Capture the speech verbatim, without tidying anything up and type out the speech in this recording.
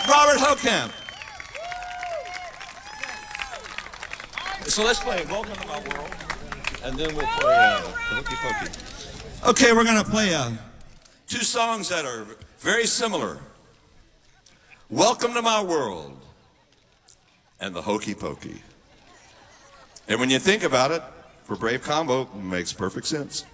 Robert Hokamp. So let's play Welcome to My World, and then we'll play uh, the Hokey Pokey. Okay, we're going to play uh, two songs that are very similar. Welcome to My World and the Hokey Pokey. And when you think about it, for Brave Combo, it makes perfect sense.